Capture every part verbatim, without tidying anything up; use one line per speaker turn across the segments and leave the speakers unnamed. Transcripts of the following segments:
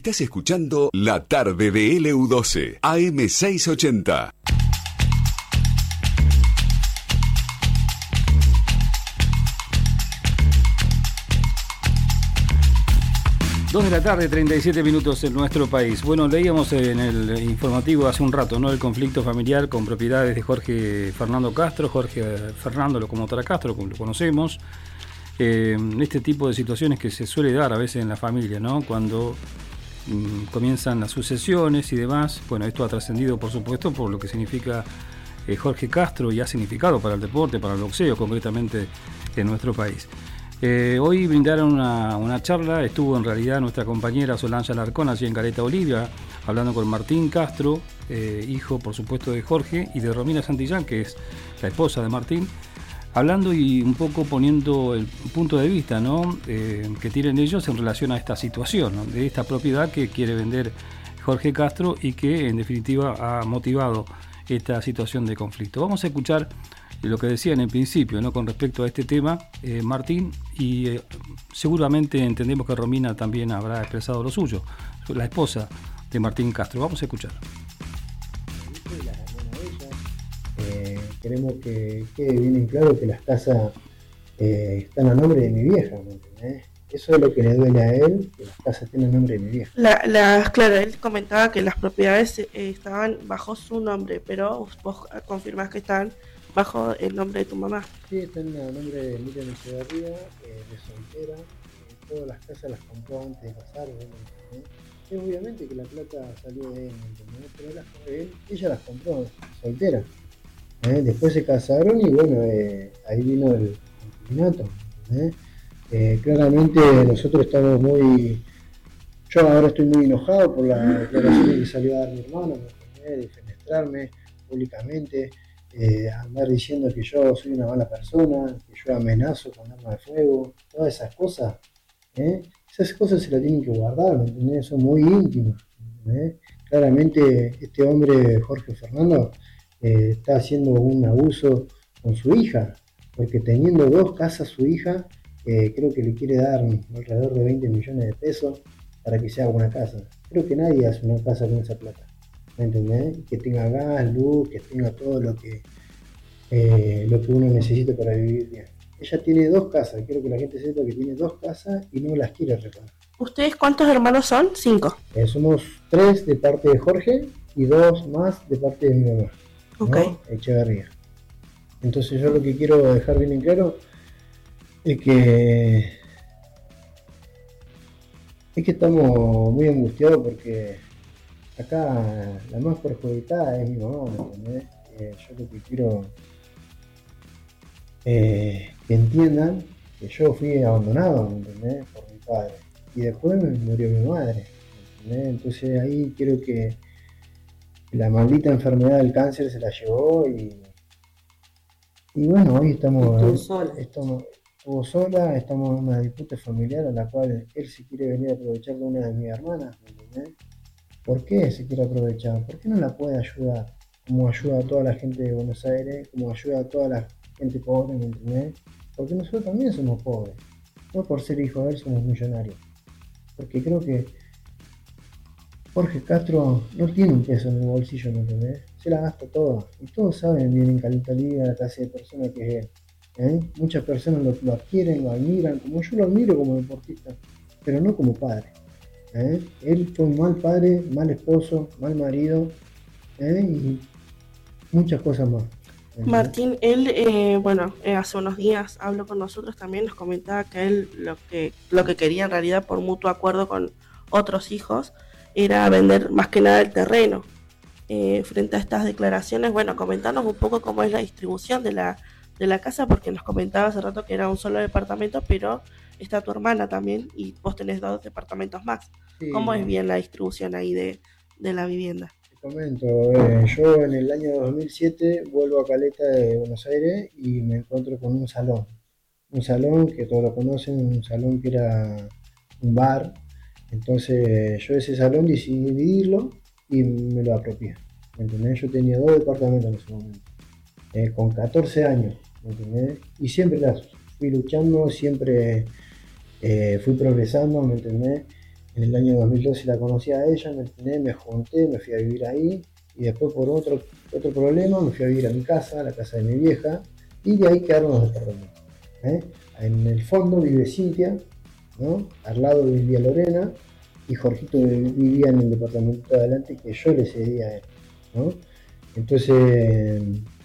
Estás escuchando La Tarde de L U doce, A M seiscientos ochenta.
dos de la tarde, treinta y siete minutos en nuestro país. Bueno, leíamos en el informativo hace un rato, ¿no? El conflicto familiar con propiedades de Jorge Fernando Castro, Jorge Fernando Locomotora Castro, como lo conocemos. Eh, este tipo de situaciones que se suele dar a veces en la familia, ¿no? Cuando mmm, comienzan las sucesiones y demás. Bueno, esto ha trascendido, por supuesto, por lo que significa eh, Jorge Castro y ha significado para el deporte, para el boxeo, concretamente en nuestro país. Eh, hoy brindaron una, una charla, estuvo en realidad nuestra compañera Solange Alarcón allí en Caleta Olivia, hablando con Martín Castro, eh, hijo por supuesto de Jorge, y de Romina Santillán, que es la esposa de Martín, hablando y un poco poniendo el punto de vista, ¿no? eh, que tienen ellos en relación a esta situación, ¿no? De esta propiedad que quiere vender Jorge Castro y que en definitiva ha motivado esta situación de conflicto. Vamos a escuchar lo que decían en principio, ¿no? Con respecto a este tema, eh, Martín, y eh, seguramente entendemos que Romina también habrá expresado lo suyo, la esposa de Martín Castro. Vamos a escuchar.
Eh, queremos que quede bien en claro que las casas eh, están a nombre de mi vieja, ¿me entendés? Eso es lo que le duele a él, que las casas estén a nombre de mi vieja.
La, la, claro, él comentaba que las propiedades eh, estaban bajo su nombre, pero vos confirmás que están bajo el nombre de tu mamá.
Sí, están a nombre de Miriam Echeverría, eh, de soltera. Eh, todas las casas las compró antes de casarse, ¿no? Y obviamente que la plata salió de él, ¿entendés? Pero las, él, ella las compró soltera. ¿eh? Después se casaron y bueno, eh, ahí vino el concubinato. ¿eh? Eh, claramente nosotros estamos muy... Yo ahora estoy muy enojado por la declaración que salió a dar mi hermano, ¿me de defenestrarme públicamente. Eh, andar diciendo que yo soy una mala persona, que yo amenazo con arma de fuego, todas esas cosas, ¿eh? esas cosas se las tienen que guardar, ¿me entendés? Son muy íntimas, ¿eh? Claramente este hombre, Jorge Fernando, eh, está haciendo un abuso con su hija, porque teniendo dos casas su hija, eh, creo que le quiere dar alrededor de veinte millones de pesos para que se haga una casa. Creo que nadie hace una casa con esa plata. ¿Me entendés? Que tenga gas, luz, que tenga todo lo que eh, lo que uno necesita para vivir bien. Ella tiene dos casas, quiero que la gente sepa que tiene dos casas y no las quiere reparar.
¿Ustedes cuántos hermanos son? Cinco.
Eh, somos tres de parte de Jorge y dos más de parte de mi mamá,
okay.
¿no? Echeverría. Entonces yo lo que quiero dejar bien en claro es que es que estamos muy angustiados porque acá la más perjudicada es mi mamá, ¿me entendés? Eh, yo lo que quiero eh, que entiendan que yo fui abandonado, ¿me entendés? Por mi padre. Y después me murió mi madre, ¿me entendés? Entonces ahí creo que la maldita enfermedad del cáncer se la llevó y, y bueno, hoy estamos,
Estuvo sola.
estamos estuvo sola, estamos en una disputa familiar a la cual él se quiere venir a aprovechar de una de mis hermanas, ¿me entendés? ¿Por qué se quiere aprovechar? ¿Por qué no la puede ayudar? Como ayuda a toda la gente de Buenos Aires, como ayuda a toda la gente pobre, ¿me entendés? Porque nosotros también somos pobres. No por ser hijos de él somos millonarios. Porque creo que Jorge Castro no tiene un peso en el bolsillo, ¿me entendés? Se la gasta toda. Y todos saben bien en Caleta Olivia la clase de persona que es él. ¿eh? Muchas personas lo, lo adquieren, lo admiran, como yo lo admiro como deportista, pero no como padre. ¿Eh? Él fue un mal padre, mal esposo, mal marido, ¿eh? Y muchas cosas más. ¿eh?
Martín, él, eh, bueno, eh, hace unos días habló con nosotros también, nos comentaba que él lo que, lo que quería en realidad por mutuo acuerdo con otros hijos era vender más que nada el terreno. Eh, frente a estas declaraciones, bueno, comentarnos un poco cómo es la distribución de la, de la casa, porque nos comentaba hace rato que era un solo departamento, pero está tu hermana también y vos tenés dos departamentos más. Sí. ¿Cómo es bien la distribución ahí de, de la vivienda?
Te comento, eh, yo en el año dos mil siete vuelvo a Caleta de Buenos Aires y me encuentro con un salón. Un salón que todos lo conocen, un salón que era un bar. Entonces yo ese salón decidí dividirlo y me lo apropié. ¿Me entendés? Yo tenía dos departamentos en ese momento, eh, con catorce años, ¿me entendés? Y siempre las fui luchando, siempre... Eh, fui progresando, ¿me entendés? en el año dos mil doce la conocí a ella, me entendés, me junté, me fui a vivir ahí, y después por otro, otro problema me fui a vivir a mi casa, a la casa de mi vieja, y de ahí quedaron los departamentos. ¿eh? En el fondo vive Cintia, ¿no? Al lado vivía Lorena, y Jorgito vivía en el departamento de adelante que yo le cedí a él, ¿no? Entonces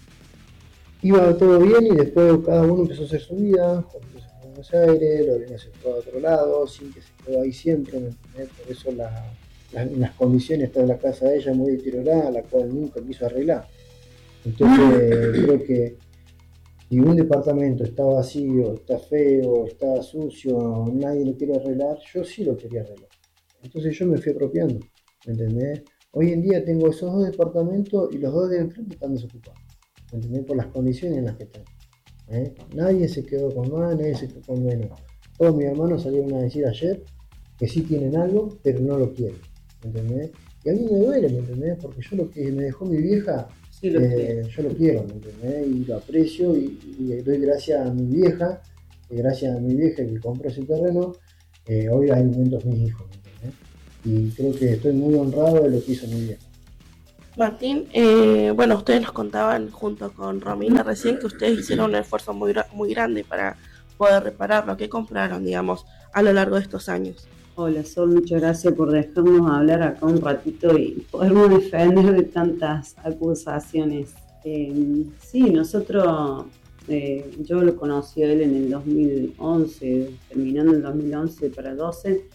iba todo bien y después cada uno empezó a hacer su vida. Jorgito se fue a Buenos Aires, Lorena se fue a otro lado, Cintia se quedó ahí siempre, ¿me entendés? Por eso la, la, las condiciones de la casa de ella muy deteriorada, la cual nunca quiso arreglar. Entonces creo que si un departamento está vacío, está feo, está sucio, nadie lo quiere arreglar, yo sí lo quería arreglar. Entonces yo me fui apropiando, ¿me entendés? Hoy en día tengo esos dos departamentos y los dos de enfrente están desocupados, ¿me entendés? Por las condiciones en las que están. ¿eh? Nadie se quedó con más, nadie se quedó con menos. Todos mis hermanos salieron a decir ayer que sí tienen algo, pero no lo quieren, ¿me entendés? Y a mí me duele, ¿me entendés? Porque yo lo que me dejó mi vieja, sí, lo eh, yo lo quiero, ¿me entendés? Y lo aprecio y, y doy gracias a mi vieja, y gracias a mi vieja que compró ese terreno, eh, hoy alimento a mis hijos, ¿me entendés? Y creo que estoy muy honrado de lo que hizo mi vieja.
Martín, eh, bueno, ustedes nos contaban junto con Romina recién que ustedes hicieron un esfuerzo muy, muy grande para poder reparar lo que compraron, digamos, a lo largo de estos años.
Hola Sol, muchas gracias por dejarnos hablar acá un ratito y podernos defender de tantas acusaciones. Eh, sí, nosotros, eh, yo lo conocí a él en el dos mil once, terminando el dos mil once para doce,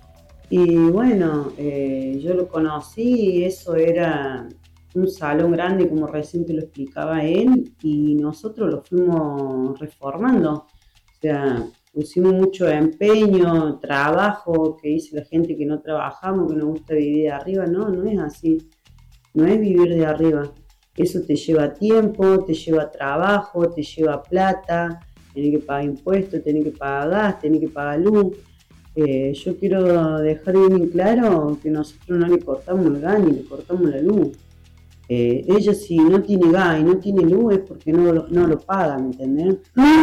y bueno, eh, yo lo conocí y eso era un salón grande, como recién te lo explicaba él, y nosotros lo fuimos reformando, o sea, pusimos mucho empeño, trabajo, que dice la gente que no trabajamos, que nos gusta vivir de arriba. No, no es así, no es vivir de arriba. Eso te lleva tiempo, te lleva trabajo, te lleva plata, tenés que pagar impuestos, tenés que pagar gas, tenés que pagar luz. Eh, yo quiero dejar bien claro que nosotros no le cortamos el gas ni le cortamos la luz. Eh, ella si no tiene gas y no tiene luz es porque no lo, no lo paga, ¿me entendés?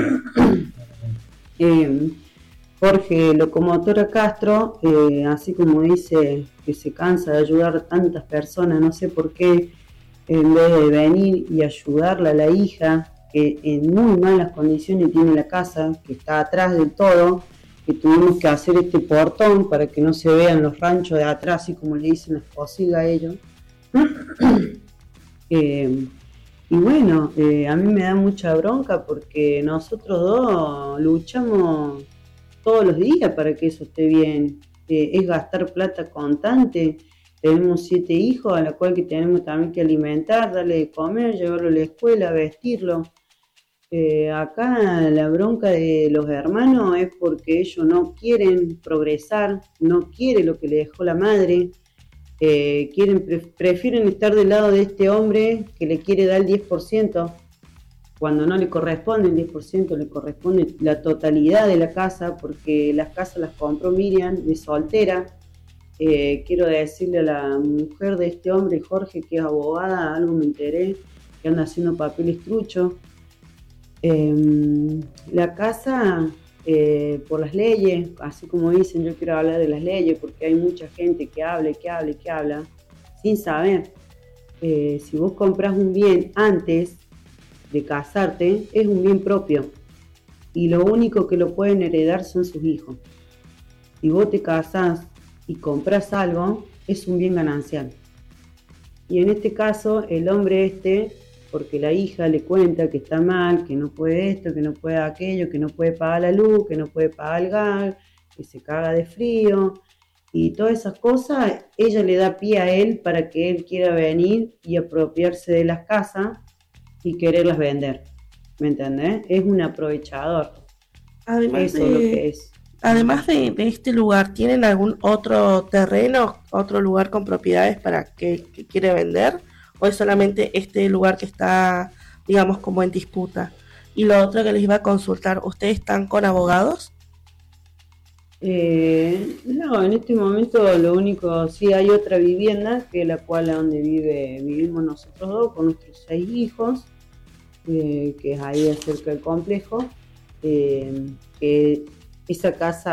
Eh, Jorge Locomotora Castro, eh, así como dice que se cansa de ayudar a tantas personas, no sé por qué, en vez de venir y ayudarla a la hija, que en muy malas condiciones tiene la casa, que está atrás del todo, que tuvimos que hacer este portón para que no se vean los ranchos de atrás, así como le dicen las cositas a ellos. eh, Y bueno, eh, a mí me da mucha bronca porque nosotros dos luchamos todos los días para que eso esté bien. Eh, es gastar plata constante. Tenemos siete hijos a la cual que tenemos también que alimentar, darle de comer, llevarlo a la escuela, vestirlo. Eh, acá la bronca de los hermanos es porque ellos no quieren progresar, no quieren lo que le dejó la madre. Eh, quieren, pre- prefieren estar del lado de este hombre que le quiere dar el diez por ciento, cuando no le corresponde el diez por ciento, le corresponde la totalidad de la casa, porque las casas las compró Miriam de soltera. Eh, quiero decirle a la mujer de este hombre, Jorge, que es abogada, algo me enteré, que anda haciendo papeles truchos. Eh, la casa... Eh, por las leyes, así como dicen, yo quiero hablar de las leyes porque hay mucha gente que habla y que habla y que habla sin saber. Eh, si vos compras un bien antes de casarte, es un bien propio y lo único que lo pueden heredar son sus hijos. Si vos te casás y compras algo, es un bien ganancial. Y en este caso, el hombre este, porque la hija le cuenta que está mal, que no puede esto, que no puede aquello, que no puede pagar la luz, que no puede pagar el gas, que se caga de frío, y todas esas cosas, ella le da pie a él para que él quiera venir y apropiarse de las casas y quererlas vender, ¿me entendés? Es un aprovechador.
Además
Eso
de,
es lo que es.
Además de, de este lugar, ¿tienen algún otro terreno, otro lugar con propiedades para que, que quiere vender? ¿O es solamente este lugar que está, digamos, como en disputa? Y lo otro que les iba a consultar, ¿ustedes están con abogados?
Eh, no, en este momento lo único, sí hay otra vivienda, que es la cual es donde vive, vivimos nosotros dos, con nuestros seis hijos, eh, que es ahí cerca del complejo, eh, que esa casa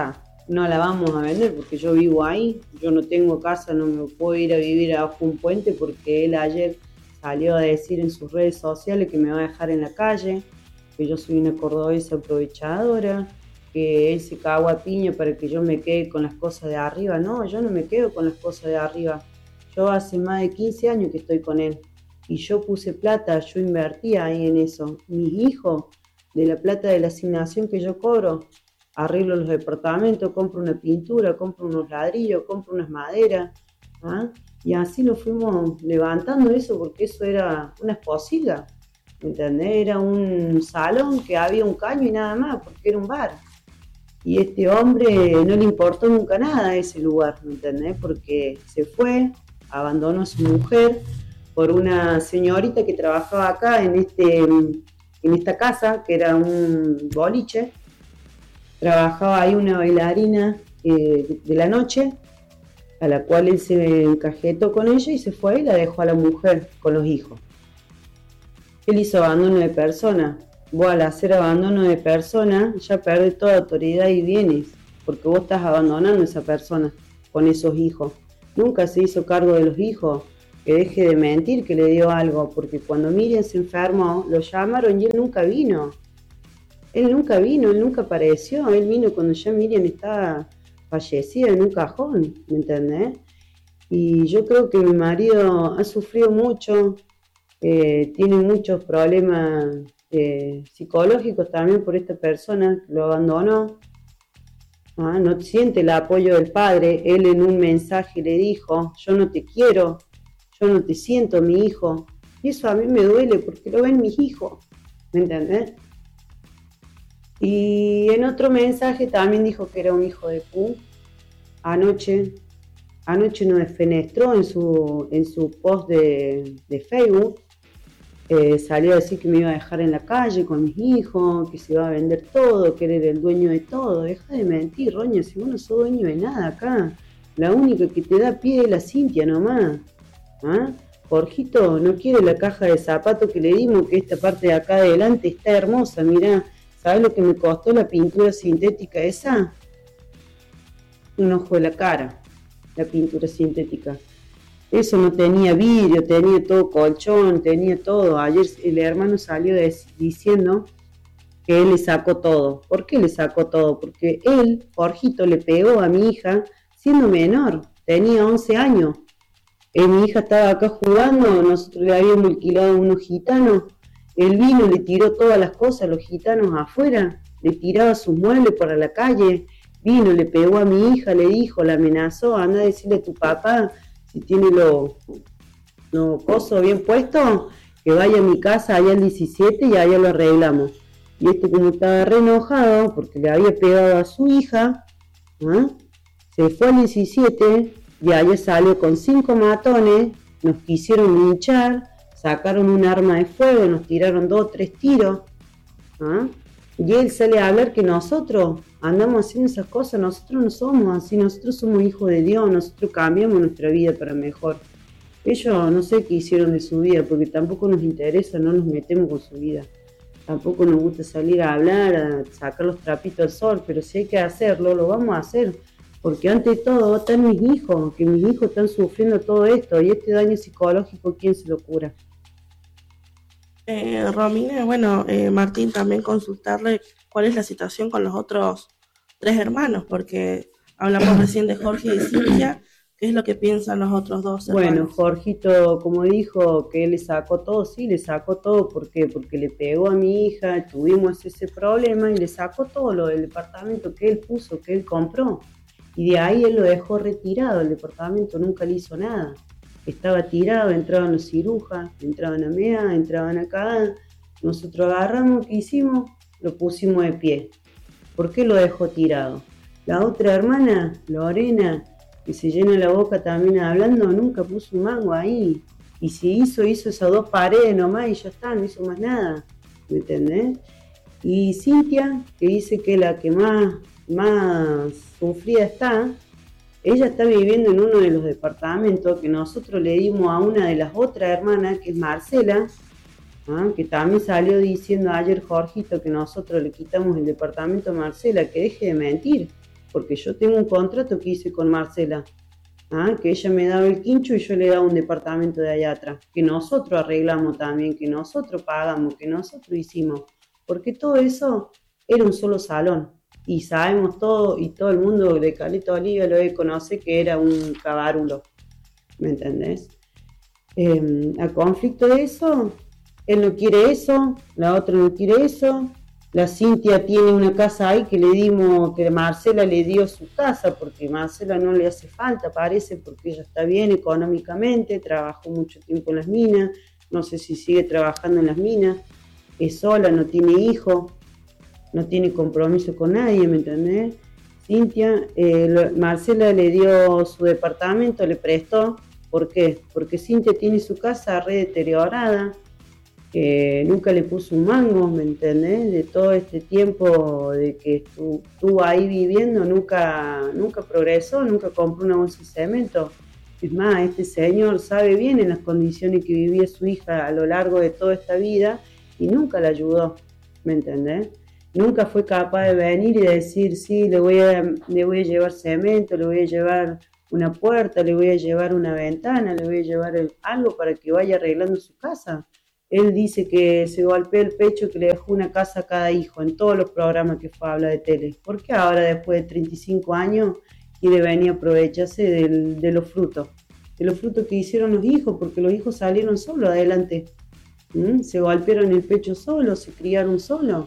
no la vamos a vender porque yo vivo ahí, yo no tengo casa, no me puedo ir a vivir abajo un puente porque él ayer salió a decir en sus redes sociales que me va a dejar en la calle, que yo soy una cordobesa aprovechadora, que él se cagó a piña para que yo me quede con las cosas de arriba. No, yo no me quedo con las cosas de arriba. Yo hace más de quince años que estoy con él y yo puse plata, yo invertí ahí en eso. Mis hijos, de la plata de la asignación que yo cobro, arreglo los departamentos, compro una pintura, compro unos ladrillos, compro unas maderas, ¿ah? Y así nos fuimos levantando eso, porque eso era una esposilla, ¿me entendés? Era un salón que había un caño y nada más, porque era un bar. Y este hombre no le importó nunca nada a ese lugar, ¿me entendés? Porque se fue, abandonó a su mujer por una señorita que trabajaba acá en, este, en esta casa, que era un boliche. Trabajaba ahí una bailarina eh, de la noche, a la cual él se encajetó con ella y se fue y la dejó a la mujer con los hijos. Él hizo abandono de persona. Vos al hacer abandono de persona ya perdés toda autoridad y bienes, porque vos estás abandonando a esa persona con esos hijos. Nunca se hizo cargo de los hijos, que deje de mentir que le dio algo, porque cuando Miriam se enfermó, lo llamaron y él nunca vino. Él nunca vino, él nunca apareció, él vino cuando ya Miriam estaba fallecida en un cajón, ¿me entendés? Y yo creo que mi marido ha sufrido mucho, eh, tiene muchos problemas eh, psicológicos también por esta persona que lo abandonó. Ah, no siente el apoyo del padre. Él en un mensaje le dijo: yo no te quiero, yo no te siento mi hijo. Y eso a mí me duele porque lo ven mis hijos, ¿me entendés? Y en otro mensaje también dijo que era un hijo de pu. Anoche, anoche nos defenestró en su, en su post de, de Facebook. Eh, salió a decir que me iba a dejar en la calle con mis hijos, que se iba a vender todo, que él era el dueño de todo. Deja de mentir, Roña, si vos no sos dueño de nada acá. La única que te da pie es la Cintia nomás. ¿Ah? Jorgito no quiere la caja de zapatos que le dimos, que esta parte de acá adelante está hermosa, mirá. ¿Sabes lo que me costó la pintura sintética esa? Un ojo de la cara, la pintura sintética. Eso no tenía vidrio, tenía todo colchón, tenía todo. Ayer el hermano salió de, diciendo que él le sacó todo. ¿Por qué le sacó todo? Porque él, Jorgito, le pegó a mi hija siendo menor, tenía once años. Eh, mi hija estaba acá jugando, nosotros le habíamos alquilado a unos gitanos. Él vino, le tiró todas las cosas a los gitanos afuera, le tiraba sus muebles para la calle, vino, le pegó a mi hija, le dijo, la amenazó, anda a decirle a tu papá, si tiene los lo cosos bien puestos, que vaya a mi casa allá el diecisiete y allá lo arreglamos. Y este como estaba re enojado porque le había pegado a su hija, ¿eh? Se fue al diecisiete y allá salió con cinco matones, nos quisieron linchar, sacaron un arma de fuego, nos tiraron dos o tres tiros, ¿ah? Y él sale a hablar que nosotros andamos haciendo esas cosas. Nosotros no somos así, nosotros somos hijos de Dios, nosotros cambiamos nuestra vida para mejor. Ellos no sé qué hicieron de su vida, porque tampoco nos interesa, no nos metemos con su vida. Tampoco nos gusta salir a hablar, a sacar los trapitos al sol, pero si hay que hacerlo, lo vamos a hacer. Porque ante todo están mis hijos, que mis hijos están sufriendo todo esto, y este daño psicológico, ¿quién se lo cura?
Eh, Romina, bueno, eh, Martín, también consultarle cuál es la situación con los otros tres hermanos, porque hablamos recién de Jorge y Cintia, ¿qué es lo que piensan los otros dos hermanos?
Bueno, Jorgito, como dijo, que él le sacó todo, sí, le sacó todo, ¿por qué? Porque le pegó a mi hija, tuvimos ese problema y le sacó todo lo del departamento que él puso, que él compró, y de ahí él lo dejó retirado, el departamento nunca le hizo nada. Estaba tirado, entraban los cirujas, entraban a mear, entraban a cagar. Nosotros agarramos, ¿qué hicimos? Lo pusimos de pie. ¿Por qué lo dejó tirado? La otra hermana, Lorena, que se llena la boca también hablando, nunca puso un mango ahí. Y si hizo, hizo esas dos paredes nomás y ya está, no hizo más nada. ¿Me entendés? Y Cintia, que dice que es la que más, más sufrida está, ella está viviendo en uno de los departamentos que nosotros le dimos a una de las otras hermanas, que es Marcela, ¿ah? Que también salió diciendo ayer Jorgito que nosotros le quitamos el departamento a Marcela, que deje de mentir. porque yo tengo un contrato que hice con Marcela, ¿ah? Que ella me daba el quincho y yo le daba un departamento de allá atrás, que nosotros arreglamos también, que nosotros pagamos, que nosotros hicimos, porque todo eso era un solo salón, y sabemos todo, y todo el mundo de Caleta Olivia lo conoce que era un cabarulo, ¿me entendés? Eh, a conflicto de eso, él no quiere eso, la otra no quiere eso, la Cintia tiene una casa ahí que le dimos, que Marcela le dio su casa, porque Marcela no le hace falta, parece, porque ella está bien económicamente, trabajó mucho tiempo en las minas, no sé si sigue trabajando en las minas, es sola, no tiene hijos, no tiene compromiso con nadie, ¿me entendés? Cintia, eh, lo, Marcela le dio su departamento, le prestó, ¿por qué? Porque Cintia tiene su casa re deteriorada, que nunca le puso un mango, ¿me entendés? De todo este tiempo de que estuvo, estuvo ahí viviendo, nunca, nunca progresó, nunca compró una bolsa de cemento. Es más, este señor sabe bien en las condiciones que vivía su hija a lo largo de toda esta vida y nunca la ayudó, ¿me entendés? Nunca fue capaz de venir y decir, sí, le voy a, le voy a llevar cemento, le voy a llevar una puerta, le voy a llevar una ventana, le voy a llevar el, algo para que vaya arreglando su casa. Él dice que se golpea el pecho, que le dejó una casa a cada hijo en todos los programas que fue a hablar de tele. ¿Por qué ahora, después de treinta y cinco años, quiere venir a aprovecharse del, de los frutos? De los frutos que hicieron los hijos, porque los hijos salieron solos adelante. ¿Mm? Se golpearon el pecho solos, se criaron solos.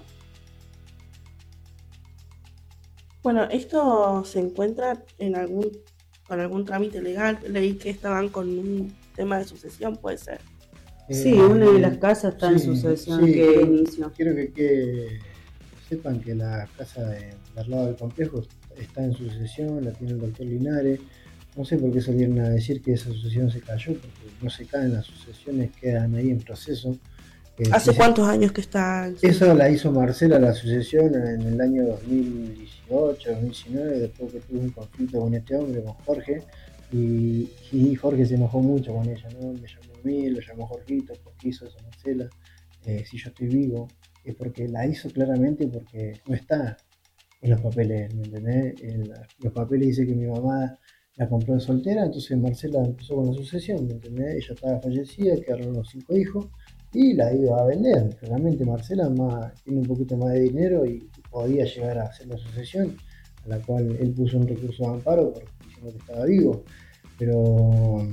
Bueno, esto se encuentra en algún, con algún trámite legal. Leí que estaban con un tema de sucesión, puede ser.
Sí, una de las casas está sí, en sucesión sí, que
quiero,
inició.
Quiero que, que sepan que la casa de, de al lado del complejo está en sucesión, la tiene el doctor Linares. No sé por qué salieron a decir que esa sucesión se cayó, porque no se caen, las sucesiones quedan ahí en proceso.
Eh, ¿Hace cuántos años que está? En
Eso la hizo Marcela, la sucesión, en el año dos mil dieciocho, dos mil diecinueve, después que tuvo un conflicto con este hombre, con Jorge, y, y Jorge se enojó mucho con ella, ¿no? Me llamó a mí, lo llamó Jorgito, porque hizo eso Marcela, eh, si yo estoy vivo, es porque la hizo claramente porque no está en los papeles, ¿me entendés? En la, los papeles dice que mi mamá la compró de soltera, entonces Marcela empezó con la sucesión, ¿me entendés? Ella estaba fallecida, quedaron los cinco hijos, y la iba a vender. Realmente Marcela más, tiene un poquito más de dinero y podía llegar a hacer la sucesión, a la cual él puso un recurso de amparo porque diciendo que estaba vivo, pero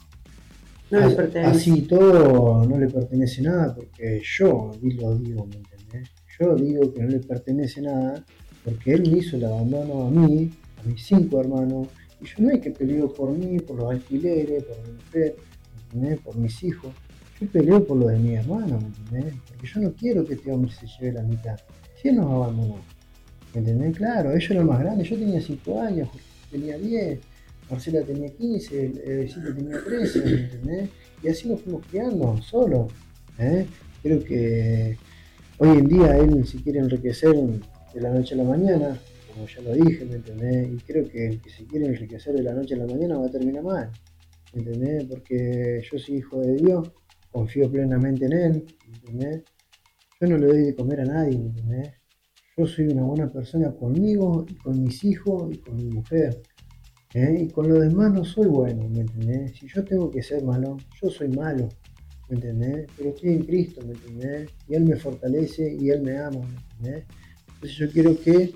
no
a,
le pertenece.
Así todo no le pertenece nada, porque yo lo digo, ¿me entendés? Yo digo que no le pertenece nada porque él me hizo el abandono a mí, a mis cinco hermanos, y yo no hay que peleo por mí, por los alquileres, por mi mujer, ¿me entendés? Por mis hijos. Yo peleo por lo de mi hermano, ¿me entendés? Porque yo no quiero que este hombre se lleve la mitad. Si él nos abandonó, ¿me entendés? Claro, ellos eran más grandes, yo tenía cinco años, tenía diez, Marcela tenía quince, el Cito tenía trece, ¿me entendés? Y así nos fuimos criando, solos, ¿eh? Creo que hoy en día él se quiere enriquecer de la noche a la mañana, como ya lo dije, ¿me entendés? Y creo que el que se quiere enriquecer de la noche a la mañana va a terminar mal, ¿me entendés? Porque yo soy hijo de Dios, confío plenamente en él, ¿entendés? Yo no le doy de comer a nadie, ¿entendés? Yo soy una buena persona conmigo, y con mis hijos y con mi mujer, ¿eh? Y con los demás no soy bueno, ¿me entendés? Si yo tengo que ser malo, yo soy malo, ¿me entendés? Pero estoy en Cristo, ¿me entendés? Y Él me fortalece y Él me ama, ¿me entendés? Entonces yo quiero que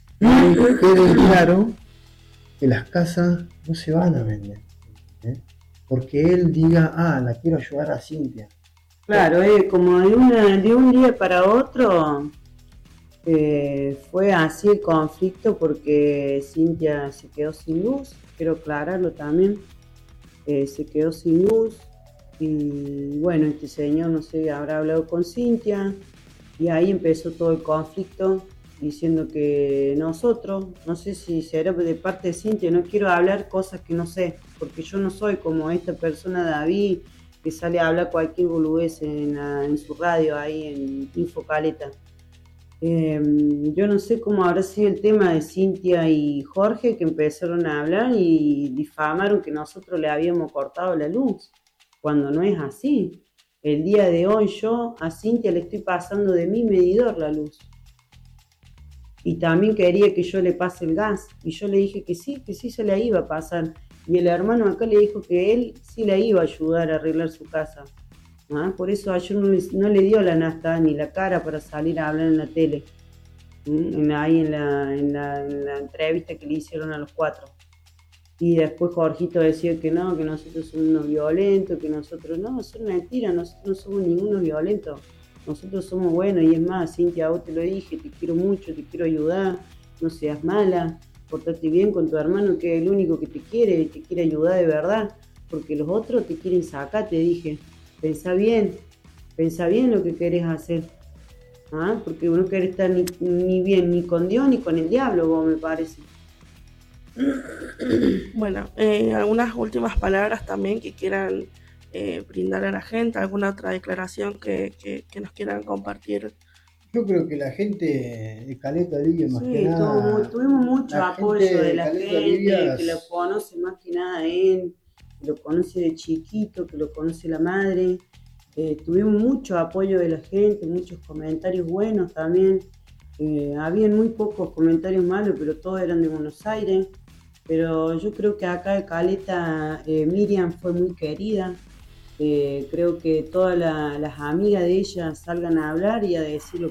quede claro que las casas no se van a vender, ¿entendés? Porque él diga, ah, la quiero ayudar a Cintia.
Claro, eh, como de, una, de un día para otro eh, fue así el conflicto porque Cintia se quedó sin luz, quiero aclararlo también, eh, se quedó sin luz y bueno, este señor no sé, habrá hablado con Cintia y ahí empezó todo el conflicto diciendo que nosotros, no sé si será de parte de Cintia, no quiero hablar cosas que no sé, porque yo no soy como esta persona David que sale a hablar cualquier boludez en, la, en su radio ahí en Infocaleta. Eh, yo no sé cómo habrá sido el tema de Cintia y Jorge que empezaron a hablar y difamaron que nosotros le habíamos cortado la luz, cuando no es así. El día de hoy yo a Cintia le estoy pasando de mi medidor la luz. y también quería que yo le pase el gas, y yo le dije que sí, que sí se la iba a pasar, y el hermano acá le dijo que él sí la iba a ayudar a arreglar su casa. ¿Ah? Por eso ayer no le, no le dio la nafta ni la cara para salir a hablar en la tele, en la, ahí en la, en, la, en la entrevista que le hicieron a los cuatro. Y después Jorgito decía que no, que nosotros somos unos violentos, que nosotros no, son mentiras, nosotros no somos ningunos violentos, nosotros somos buenos. Y es más, Cintia, vos te lo dije, te quiero mucho, te quiero ayudar, no seas mala, portate bien con tu hermano, que es el único que te quiere, te quiere ayudar de verdad, porque los otros te quieren sacar, te dije. Pensá bien, pensá bien lo que querés hacer, ¿ah? Porque vos no querés estar ni, ni bien ni con Dios ni con el diablo, vos me parece.
Bueno, eh, algunas últimas palabras también que quieran eh, brindar a la gente, alguna otra declaración que, que, que nos quieran compartir.
Yo creo que la gente de Caleta Olivia, más
Sí,
que nada,
tuvo, tuvimos mucho
la
apoyo
gente
de la
Caleta
gente
Olivia,
que lo conoce más que nada a él, que lo conoce de chiquito, que lo conoce la madre. Eh, tuvimos mucho apoyo de la gente, muchos comentarios buenos también. Eh, habían muy pocos comentarios malos, pero todos eran de Buenos Aires. Pero yo creo que acá de Caleta eh, Miriam fue muy querida. Eh, creo que todas la, las amigas de ella salgan a hablar y a decir lo